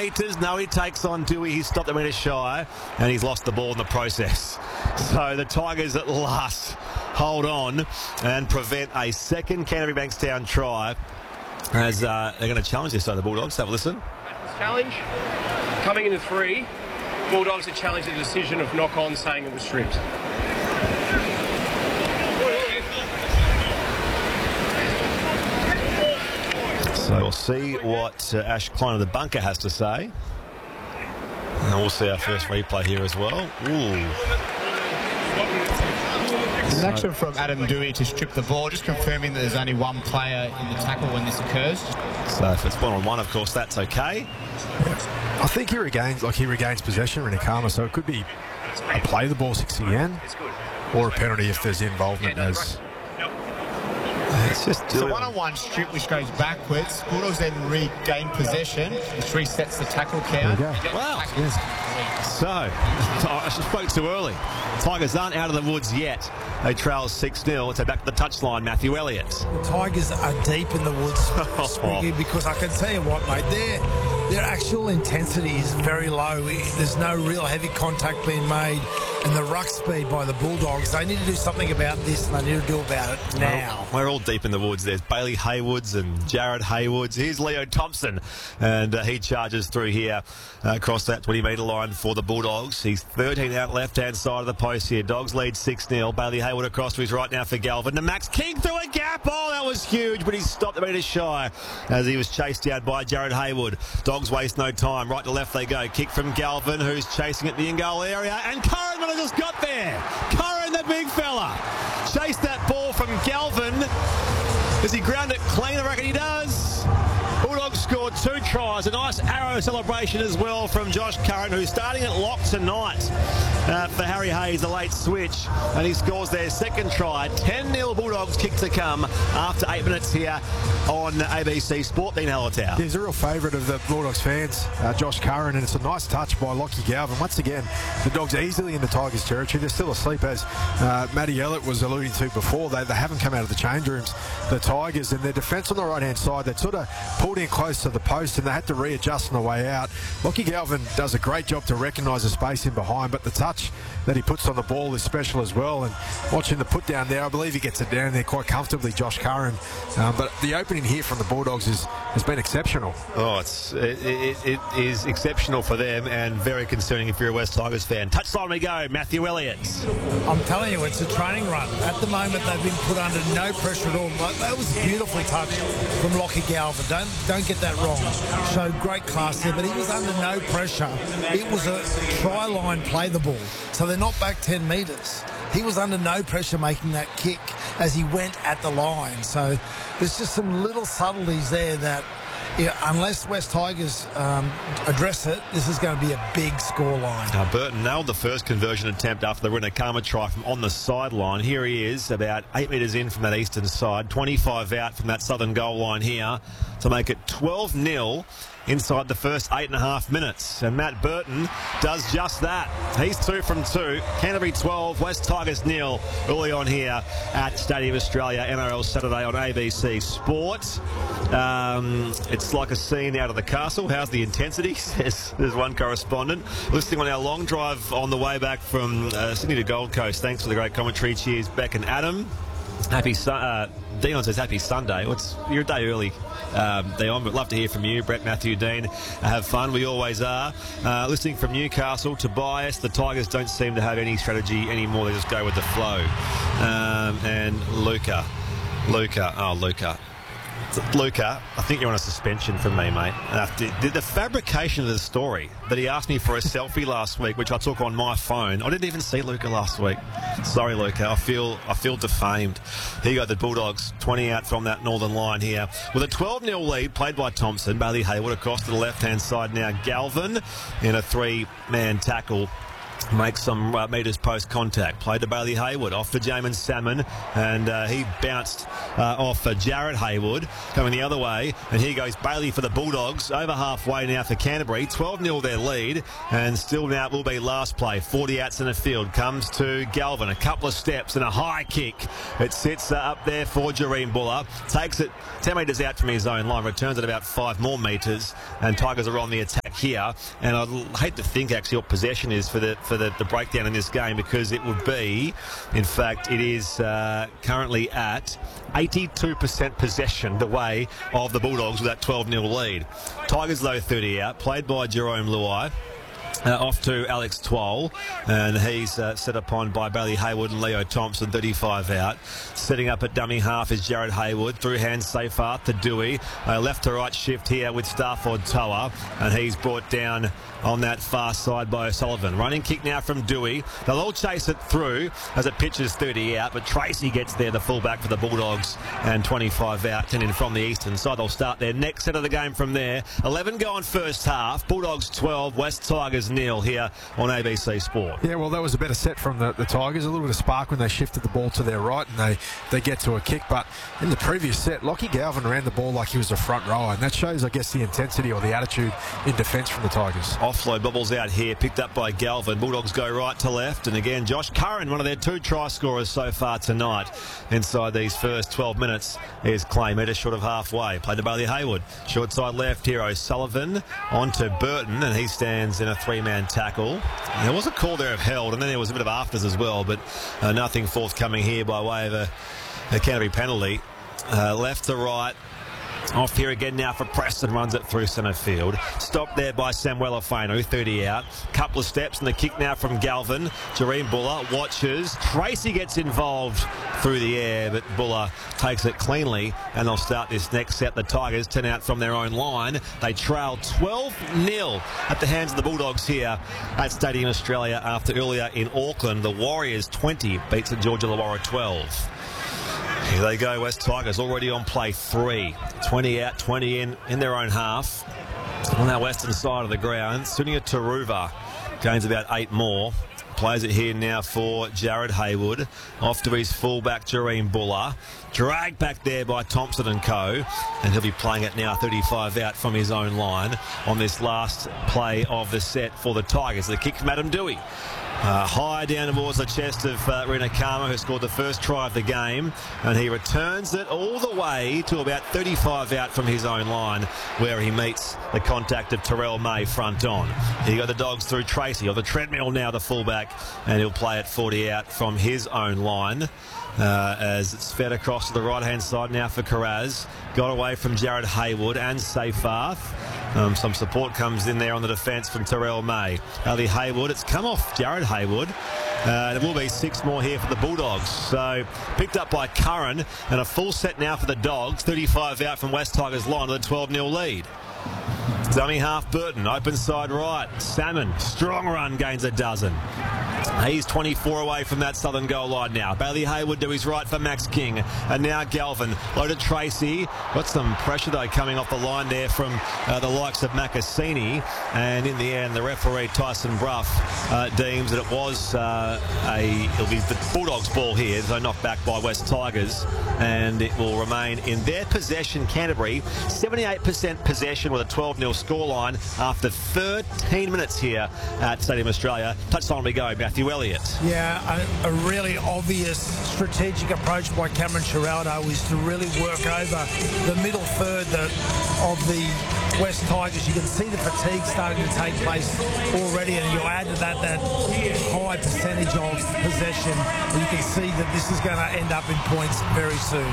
metres. No, he takes on Dewey. He's stopped a metre shy, and he's lost the ball in the process. So the Tigers at last hold on and prevent a second Canterbury Bankstown try as they're going to challenge this. So the Bulldogs, have a listen. Challenge coming into 3. Bulldogs are challenging the decision of knock on, saying it was stripped. So we'll see what Ash Klein of the bunker has to say. And we'll see our first replay here as well. An action from Adam Dewey to strip the ball, just confirming that there's only one player in the tackle when this occurs. So if it's 1-on-1, of course, that's okay. I think he regains possession, Renakama, so it could be a play the ball 6 again, or a penalty if there's involvement as... It's just a one-on-one strip which goes backwards. Bulldogs then regain possession, which resets the tackle count. Wow. So, I spoke too early. Tigers aren't out of the woods yet. They trail 6-0. So back to the touchline, Matthew Elliott. The Tigers are deep in the woods, Spriggy, because I can tell you what, mate, their actual intensity is very low. There's no real heavy contact being made. And the ruck speed by the Bulldogs, they need to do something about this, and they need to do about it now. Well, we're all deep in the woods. There's Bailey Haywoods and Jared Haywoods. Here's Leo Thompson, and he charges through here across that 20-metre line for the Bulldogs. He's 13 out left-hand side of the post here. Dogs lead 6-0. Bailey Haywood across to his right now for Galvin. To Max King through a gap. Oh, that was huge, but he's stopped a metre shy as he was chased down by Jared Hayward. Dogs waste no time. Right to left they go. Kick from Galvin, who's chasing at the in-goal area, and Curran just got there. Curran, the big fella, chased that ball from Galvin. Does he ground it clean? I reckon he does. Bulldogs scored 2 tries. A nice arrow celebration as well from Josh Curran, who's starting at lock tonight for Harry Hayes, the late switch. And he scores their second try. 10-0 Bulldogs kick to come after 8 minutes here on ABC Sport. Dean Hallertau. He's a real favourite of the Bulldogs fans, Josh Curran, and it's a nice touch by Lockie Galvin. Once again, the Dogs are easily in the Tigers' territory. They're still asleep, as Matty Ellett was alluding to before. They haven't come out of the change rooms, the Tigers, and their defence on the right-hand side, they sort of pulled in close to the post and they had to readjust on the way out. Lockie Galvin does a great job to recognise the space in behind, but the touch that he puts on the ball is special as well. And watching the put down there, I believe he gets it down there quite comfortably, Josh Curran. But the opening here from the Bulldogs has been exceptional. Oh, it is exceptional for them and very concerning if you're a West Tigers fan. Touchline we go, Matthew Elliott. I'm telling you, it's a training run. At the moment, they've been put under no pressure at all. That was beautifully touched from Lockie Galvin. Don't get that wrong. Showed great class there, but he was under no pressure. It was a try line, play the ball. So they're not back 10 metres. He was under no pressure making that kick as he went at the line. So there's just some little subtleties there that, unless West Tigers address it, this is going to be a big scoreline. Now, Burton nailed the first conversion attempt after the Renakama try from on the sideline. Here he is, about 8 metres in from that eastern side, 25 out from that southern goal line here to make it 12-0 inside the first 8.5 minutes. And Matt Burton does just that. He's 2 from 2. Canterbury 12, West Tigers 0 early on here at Stadium Australia, NRL Saturday on ABC Sport. It's like a scene out of the castle. How's the intensity? There's one correspondent. Listening on our long drive on the way back from Sydney to Gold Coast. Thanks for the great commentary. Cheers, Beck and Adam. Dion says happy Sunday. You're a day early, Dion, but love to hear from you. Brett, Matthew, Dean, have fun. We always are. Listening from Newcastle, Tobias, the Tigers don't seem to have any strategy anymore. They just go with the flow. And Luca, I think you're on a suspension from me, mate. The fabrication of the story that he asked me for a selfie last week, which I took on my phone. I didn't even see Luca last week. Sorry, Luca. I feel defamed. Here you go, the Bulldogs, 20 out from that northern line here. With a 12-0 lead, played by Thompson. Bailey Haywood across to the left-hand side now. Galvin in a 3-man tackle. Makes some metres post contact. Played to Bailey Haywood, off to Jamin Salmon, and he bounced off Jared Hayward, coming the other way. And here goes Bailey for the Bulldogs, over halfway now for Canterbury. 12-0 their lead, and still now it will be last play. 40 outs in the field, comes to Galvin, a couple of steps and a high kick. It sits up there for Jareem Buller, takes it 10 metres out from his own line, returns it about 5 more metres, and Tigers are on the attack. here, and I'd hate to think actually what possession is for the breakdown in this game, because it would be, in fact, it is currently at 82% possession the way of the Bulldogs with that 12-0 lead. Tigers though 30 out, played by Jerome Luai. Off to Alex Twal, and he's set upon by Bailey Hayward and Leo Thompson, 35 out. Setting up at dummy half is Jared Hayward, through hands Seyfarth to Dewey. Left to right shift here with Stafford Toa, and he's brought down on that far side by O'Sullivan. Running kick now from Dewey. They'll all chase it through as it pitches 30 out, but Tracy gets there, the fullback for the Bulldogs, and 25 out, 10 in from the eastern side. They'll start their next set of the game from there. 11 going first half. Bulldogs 12, West Tigers 0 here on ABC Sport. Yeah, well, that was a better set from the Tigers. A little bit of spark when they shifted the ball to their right and they get to a kick. But in the previous set, Lockie Galvin ran the ball like he was a front rower, and that shows, I guess, the intensity or the attitude in defence from the Tigers. Offload bobbles out here, picked up by Galvin. Bulldogs go right to left, and again Josh Curran, one of their 2 try scorers so far tonight inside these first 12 minutes, is Clay, metre short of halfway. Played to Bailey Hayward, short side left here, O'Sullivan onto Burton, and he stands in a 3-man tackle. There was a call there of held, and then there was a bit of afters as well, but nothing forthcoming here by way of a Canterbury penalty. Left to right. Off here again now for Preston, runs it through centre field. Stopped there by Samuel Afeno, 30 out. Couple of steps, and the kick now from Galvin. Jareen Buller watches. Tracy gets involved through the air, but Buller takes it cleanly, and they'll start this next set. The Tigers 10 out from their own line. They trail 12-0 at the hands of the Bulldogs here at Stadium Australia after earlier in Auckland. The Warriors 20 beat St George Illawarra 12. Here they go, West Tigers already on play 3. 20 out, 20 in their own half. On that western side of the ground, Sunia Taruva gains about 8 more. Plays it here now for Jared Hayward. Off to his fullback, Jareen Buller. Dragged back there by Thompson and co. And he'll be playing it now 35 out from his own line on this last play of the set for the Tigers. The kick from Adam Dewey. High down towards the chest of Rena Kama, who scored the first try of the game, and he returns it all the way to about 35 out from his own line, where he meets the contact of Terrell May front on. Here you go, the Dogs through Tracy on the treadmill now, the fullback, and he'll play it 40 out from his own line. As it's fed across to the right-hand side now for Carraz. Got away from Jared Hayward and Seyfarth. Some support comes in there on the defence from Terrell May. Ali Hayward, it's come off Jared Hayward. There will be 6 more here for the Bulldogs. So picked up by Curran, and a full set now for the Dogs. 35 out from West Tigers line with a 12-0 lead. Dummy half Burton, open side right. Salmon, strong run, gains a dozen. He's 24 away from that southern goal line now. Bailey Hayward to his right for Max King. And now Galvin. Loaded Tracy. Got some pressure though coming off the line there from the likes of Makasini. And in the end, the referee Tyson Bruff deems that it was it'll be the Bulldogs ball here. So knocked back by West Tigers. And it will remain in their possession. Canterbury, 78% possession with a 12-0 scoreline after 13 minutes here at Stadium Australia. Touchline we go, Matthew Elliott. Yeah, a really obvious strategic approach by Cameron Ciraldo is to really work over the middle third of the West Tigers. You can see the fatigue starting to take place already, and you add to that high percentage of possession, and you can see that this is going to end up in points very soon.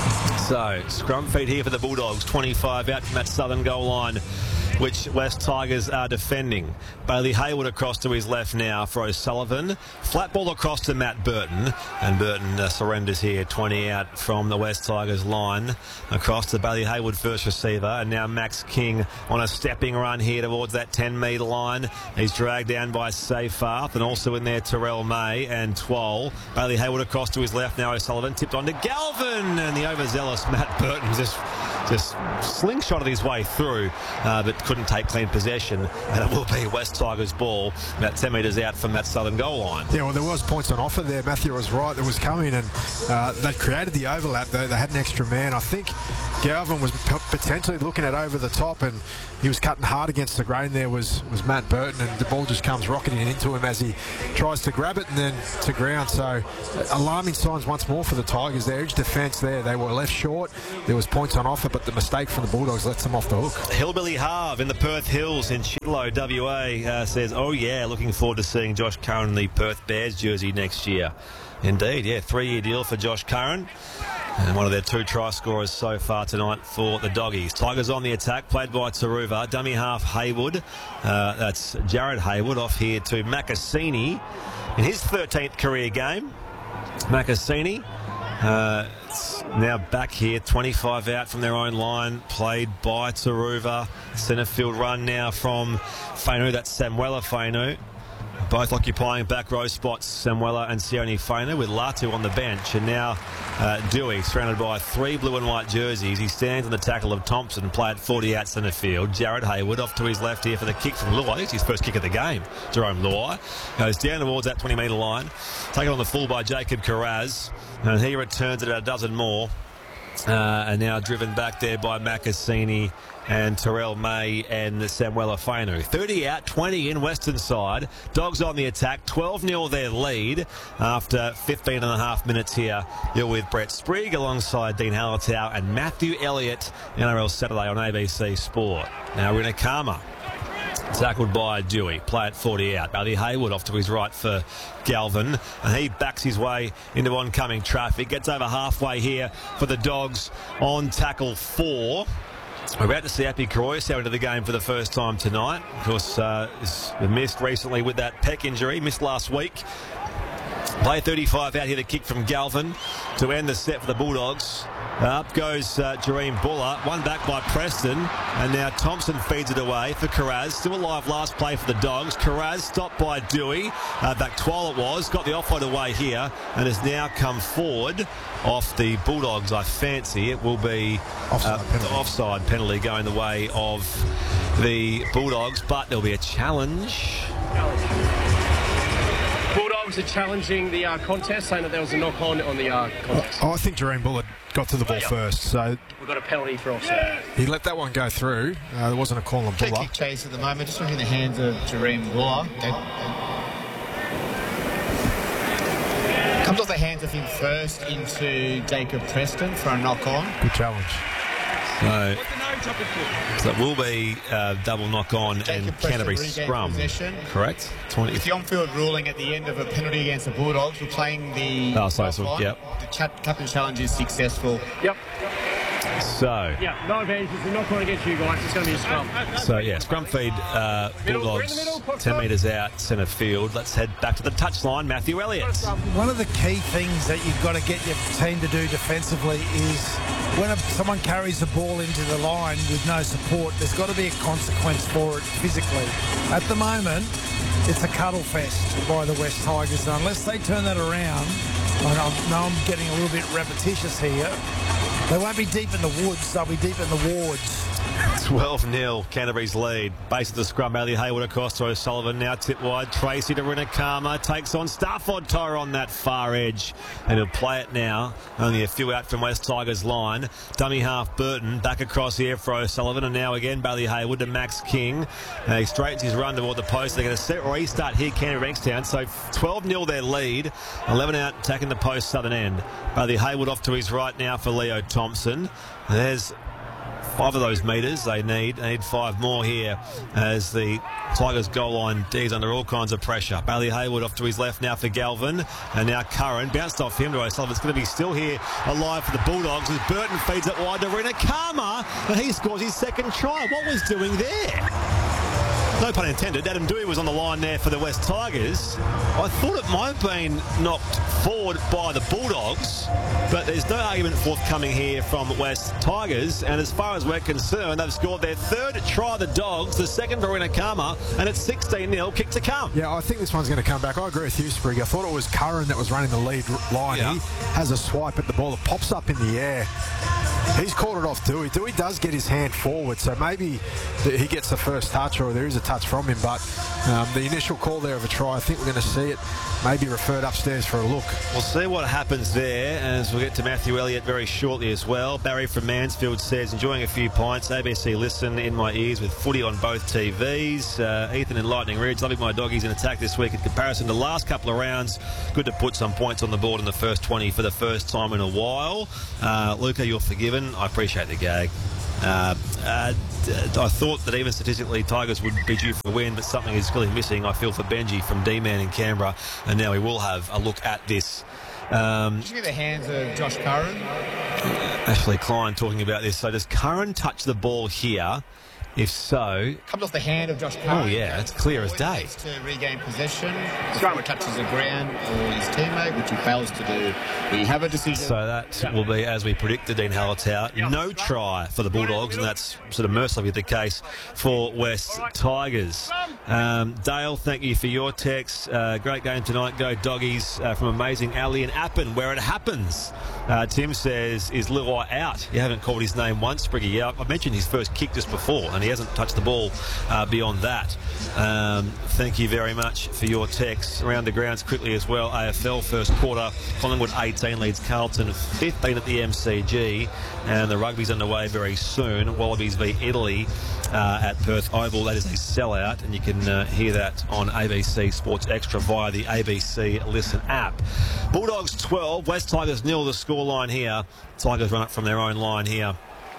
So, scrum feed here for the Bulldogs, 25 out from that southern goal line, which West Tigers are defending. Bailey Hayward across to his left now for O'Sullivan. Flat ball across to Matt Burton. And Burton surrenders here, 20 out from the West Tigers line. Across to Bailey Hayward, first receiver. And now Max King on a stepping run here towards that 10-metre line. He's dragged down by Seyfarth, and also in there Terrell May and Twal. Bailey Hayward across to his left now, O'Sullivan. Tipped on to Galvin. And the overzealous Matt Burton just slingshotted his way through, but couldn't take clean possession, and it will be West Tigers ball about 10 metres out from that southern goal line. Yeah, well, there was points on offer there. Matthew was right. That was coming, and they created the overlap. They had an extra man. I think Galvin was potentially looking at over the top, and he was cutting hard against the grain there was Matt Burton, and the ball just comes rocketing into him as he tries to grab it and then to ground. So alarming signs once more for the Tigers. Their edge defence there, they were left short. There was points on offer, but but the mistake from the Bulldogs lets them off the hook. Hillbilly Harve in the Perth Hills in Chidlow, WA, says, oh yeah, looking forward to seeing Josh Curran in the Perth Bears jersey next year. Indeed, yeah, 3-year deal for Josh Curran. And one of their 2 try scorers so far tonight for the Doggies. Tigers on the attack, played by Taruva. Dummy half Haywood. That's Jared Haywood off here to Makasini in his 13th career game. Makasini now back here, 25 out from their own line, played by Taruva. Centre field run now from Fainu, that's Samuela Fainu. Both occupying back row spots, Samuela and Sione Fainu, with Latu on the bench. And now Dewey, surrounded by 3 blue and white jerseys. He stands on the tackle of Thompson, play at 40 out centre field. Jared Haywood off to his left here for the kick from Luai. It's his first kick of the game. Jerome Luai goes down towards that 20-metre line. Taken on the full by Jacob Carraz. And he returns it a dozen more. And now driven back there by Makasini and Terrell May and Samuela Fainu. 30 out, 20 in Western side. Dogs on the attack, 12-0 their lead after 15 and a half minutes here. You're with Brett Sprigg alongside Dean Hallertau and Matthew Elliott, NRL Saturday on ABC Sport. Now Rinakama, tackled by Dewey, play at 40 out. Bailey Haywood off to his right for Galvin, and he backs his way into oncoming traffic. Gets over halfway here for the Dogs on tackle 4. We're about to see Appy Croyce out into the game for the first time tonight. Of course, he's missed recently with that pec injury, missed last week. Play 35 out here to kick from Galvin to end the set for the Bulldogs. Up goes Jareem Buller, one back by Preston, and now Thompson feeds it away for Carraz. Still alive last play for the Dogs. Carraz stopped by Dewey, back twirl it was, got the offload away here, and has now come forward off the Bulldogs. I fancy it will be offside penalty going the way of the Bulldogs, but there'll be a challenge. Bulldogs are challenging the contest, saying that there was a knock-on the contest. I think Jareem Buller got to the ball first, so We've got a penalty for offside. he let that one go through. There wasn't a call on Buller. Kick chase at the moment, just looking in the hands of Jareem Buller. Comes off the hands of him first into Jacob Preston for a knock-on. Good challenge. So it will be double knock-on and Canterbury scrum, correct? 20. With the on-field ruling at the end of a penalty against the Bulldogs, we're playing the yep. The captain challenge is successful. Yep. So, Yeah, no advantage. It's a knock-on against you guys. It's going to be a scrum. so yeah, scrum feed, Bulldogs, 10 metres out, centre field. Let's head back to the touchline. Matthew Elliott. One of the key things that you've got to get your team to do defensively is when someone carries the ball into the line with no support, there's got to be a consequence for it physically. At the moment, it's a cuddle fest by the West Tigers. And unless they turn that around, I know I'm getting a little bit repetitious here, they won't be deep in the woods, they'll be deep in the wards. 12-0, Canterbury's lead. Base of the scrum, Bailey Haywood across to O'Sullivan, now tip wide. Tracy to Rinakama, takes on Stafford Tyre on that far edge, and he'll play it now. Only a few out from West Tigers' line. Dummy half Burton, back across here for O'Sullivan, and now again Bailey Haywood to Max King. He straightens his run toward the post. They're going to restart here, Canterbury Bankstown. So 12-0 their lead, 11 out attacking the post southern end. Bailey Haywood off to his right now for Leo Thompson. There's 5 of those metres they need. They need 5 more here as the Tigers goal line digs under all kinds of pressure. Bailey Haywood off to his left now for Galvin, and now Curran bounced off him to O'Sullivan. It's going to be still here alive for the Bulldogs as Burton feeds it wide to Rinakama, and he scores his second try. What was doing there? No pun intended. Adam Dewey was on the line there for the West Tigers. I thought it might have been knocked forward by the Bulldogs, but there's no argument forthcoming here from West Tigers. And as far as we're concerned, they've scored their third try, the Dogs, the second for Rinakama, and it's 16-0, kick to come. Yeah, I think this one's going to come back. I agree with you, Sprigg. I thought it was Curran that was running the lead line. Yeah. He has a swipe at the ball that pops up in the air. He's caught it off Dewey. Dewey does get his hand forward, so maybe he gets the first touch or there is a touch from him, but the initial call there of a try, I think we're going to see it maybe referred upstairs for a look. We'll see what happens there as we'll get to Matthew Elliott very shortly as well. Barry from Mansfield says, enjoying a few pints. ABC Listen in my ears with footy on both TVs. Ethan in Lightning Ridge, loving my doggies in attack this week in comparison to the last couple of rounds. Good to put some points on the board in the first 20 for the first time in a while. Luca, you're forgiven. Evan. I appreciate the gag. I thought that even statistically Tigers would be due for a win, but something is clearly missing. I feel for Benji from D-Man in Canberra, and now we will have a look at this. Did you get the hands of Josh Curran? Ashley Klein talking about this. So does Curran touch the ball here? If so... Comes off the hand of Josh Curran. Oh, yeah, it's clear as day. To regain possession. Curran touches the ground or his teammate, which he fails to do. We have a decision. So that will be, as we predicted, Dean Hallertau, no try for the Bulldogs, and that's sort of mercifully the case for West Tigers. Dale, thank you for your text. Great game tonight. Go Doggies from amazing Ali and Appen, where it happens. Tim says, is Luai out? You haven't called his name once, Spriggy. Yeah, I mentioned his first kick just before, and he hasn't touched the ball beyond that. Thank you very much for your text. Around the grounds quickly as well. AFL first quarter. Collingwood 18 leads Carlton 15 at the MCG, and the rugby's underway very soon. Wallabies v Italy at Perth Oval. That is a sellout, and you can hear that on ABC Sports Extra via the ABC Listen app. Bulldogs 12, West Tigers 0 the scoreline here. Tigers run up from their own line here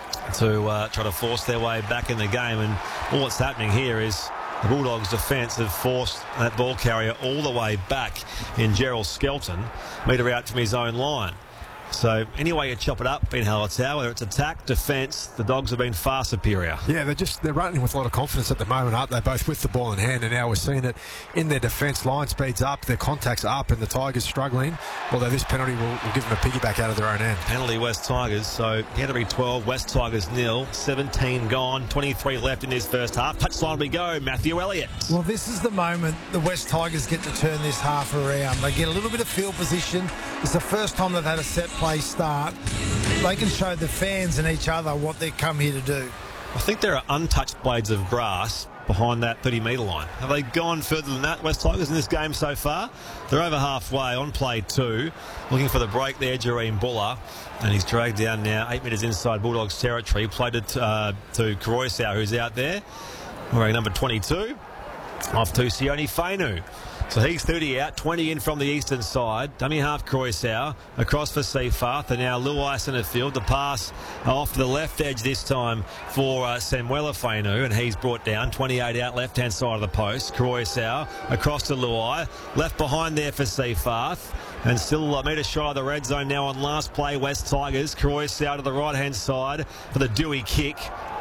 to try to force their way back in the game, and all that's happening here is the Bulldogs' defence have forced that ball carrier all the way back in Gerald Skelton, metre out from his own line. So any way you chop it up, Ben Hallertau, whether it's attack, defence, the Dogs have been far superior. Yeah, they're running with a lot of confidence at the moment, aren't they? Both with the ball in hand, and now we're seeing it in their defence. Line speeds up, their contacts up, and the Tigers struggling. Although this penalty will give them a piggyback out of their own end. Penalty West Tigers, so Canterbury 12, West Tigers 0, 17 gone, 23 left in this first half. Touchline we go, Matthew Elliott. Well, this is the moment the West Tigers get to turn this half around. They get a little bit of field position. It's the first time they've had a set play start. They can show the fans and each other what they've come here to do. I think there are untouched blades of grass behind that 30-metre line. Have they gone further than that, West Tigers, in this game so far? They're over halfway on play 2. Looking for the break there, Jareem Buller. And he's dragged down now 8 metres inside Bulldogs territory. Played it to Karoisau, who's out there. Wearing number 22. Off to Sione Fainu. So he's 30 out, 20 in from the eastern side. Dummy half Croissau, across for Seafarth, and now Luai centre field. The pass off the left edge this time for Samuela Fainu, and he's brought down, 28 out, left-hand side of the post. Croissau across to Luai, left behind there for Seafarth. And still a metre shy of the red zone now on last play, West Tigers. Croissau to the right-hand side for the Dewey kick.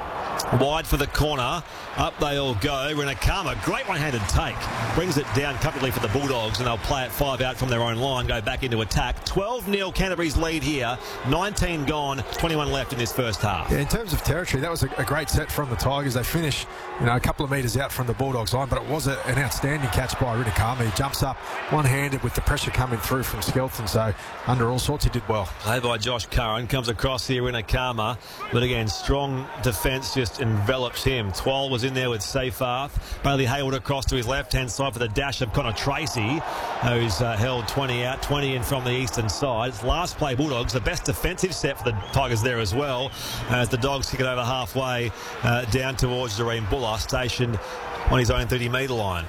Wide for the corner. Up they all go. Renakama, great one-handed take. Brings it down comfortably for the Bulldogs, and they'll play it 5 out from their own line, go back into attack. 12-0 Canterbury's lead here. 19 gone, 21 left in this first half. Yeah, in terms of territory, that was a great set from the Tigers. They finish, a couple of metres out from the Bulldogs line, but it was an outstanding catch by Renakama. He jumps up one-handed with the pressure coming through from Skelton, so under all sorts he did well. Played by Josh Curran, comes across here Renakama, but again, strong defence just envelops him. Twal was in there with Seafarth. Bailey Hayward across to his left-hand side for the dash of Connor Tracy, who's held 20 out, 20 in from the eastern side. It's last play Bulldogs, the best defensive set for the Tigers there as well, as the Dogs kick it over halfway down towards Jareem Buller, stationed on his own 30-metre line.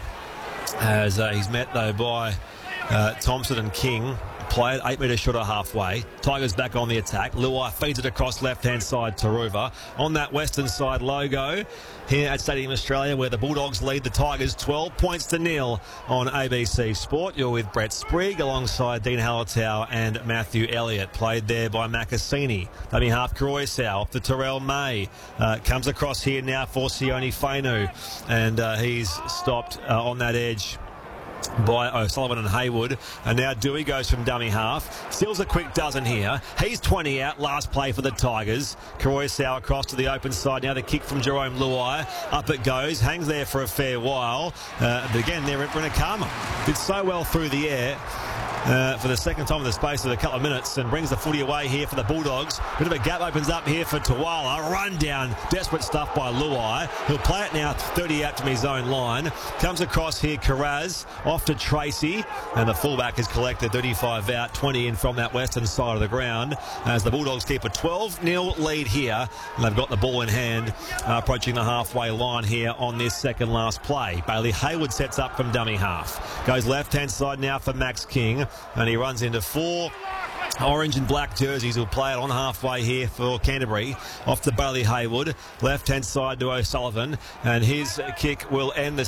As he's met, though, by Thompson and King. Played 8 metres short of halfway. Tigers back on the attack. Luai feeds it across left-hand side to Ruva. On that western side logo here at Stadium Australia, where the Bulldogs lead the Tigers 12 points to 0 on ABC Sport. You're with Brett Sprigg alongside Dean Hallertau and Matthew Elliott. Played there by Macassini. Dummy half Croissau off to Terrell May. Comes across here now for Sione Fainu. And he's stopped on that edge by O'Sullivan and Hayward, and now Dewey goes from dummy half, steals a quick dozen here. He's 20 out, last play for the Tigers. Croissau across to the open side, now the kick from Jerome Luai, up it goes, hangs there for a fair while, but again there at Renakama, did so well through the air for the second time in the space of a couple of minutes, and brings the footy away here for the Bulldogs. Bit of a gap opens up here for Tuala. Run down, desperate stuff by Luai. He'll play it now 30 out from his own line. Comes across here, Carraz, off to Tracy, and the fullback is collected 35 out, 20 in from that western side of the ground, as the Bulldogs keep a 12-0 lead here, and they've got the ball in hand, approaching the halfway line here on this second last play. Bailey Hayward sets up from dummy half. Goes left-hand side now for Max King, and he runs into 4 Orange and black jerseys will play it on halfway here for Canterbury. Off to Bailey Haywood. Left-hand side to O'Sullivan. And his kick will end the